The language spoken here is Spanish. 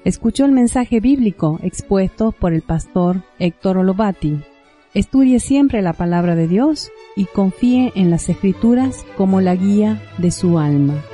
Escuchó el mensaje bíblico expuesto por el pastor Héctor Olobati. Estudie siempre la palabra de Dios y confíe en las Escrituras como la guía de su alma.